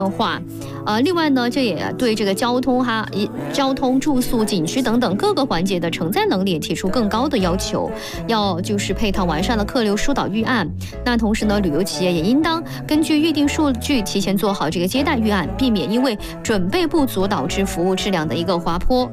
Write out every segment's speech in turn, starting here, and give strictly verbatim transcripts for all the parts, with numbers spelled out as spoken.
话，呃，另外呢，这也对这个交通哈、交通、住宿、景区等等各个环节的承载能力提出更高的要求，要就是配套完善的客流疏导预案。那同时呢，旅游企业也应当根据预定数据，提前做好这个接待预案，避免因为准备不足导致服务质量的一个滑坡。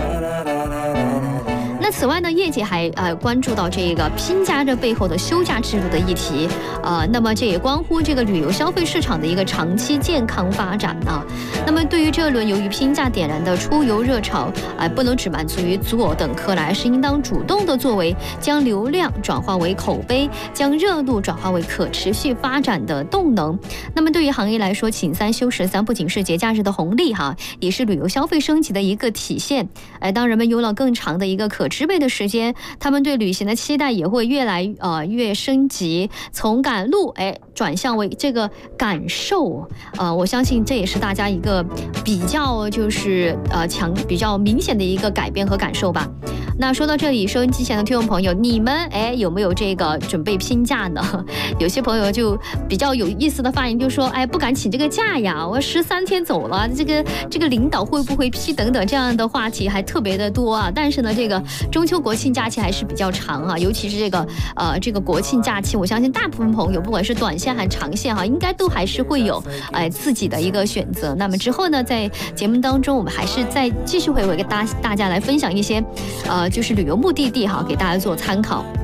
那此外呢，业界还呃关注到这个拼假这背后的休假制度的议题，呃，那么这也关乎这个旅游消费市场的一个长期健康发展啊。那么对于这轮由于拼假点燃的出游热潮，呃，不能只满足于坐等客来，而是应当主动的作为将流量转化为口碑，将热度转化为可持续发展的动能。那么对于行业来说，请三休十三不仅是节假日的红利哈，也是旅游消费升级的一个体现。呃，当人们有了更长的一个可支配的时间，他们对旅行的期待也会越来呃越升级，从赶路哎转向为这个感受。呃，我相信这也是大家一个比较就是呃强比较明显的一个改变和感受吧。那说到这里，收音机前的听众朋友，你们哎有没有这个准备拼假呢？有些朋友就比较有意思的发言，就说哎不敢请这个假呀，我十三天走了，这个这个领导会不会批等等这样的话题还特别的多啊。但是呢，这个中秋国庆假期还是比较长啊，尤其是这个呃这个国庆假期，我相信大部分朋友不管是短线还是长线哈，应该都还是会有哎自己的一个选择。那么之后呢，在节目当中，我们还是再继续会为大大家来分享一些呃就是旅游目的地哈，给大家做参考。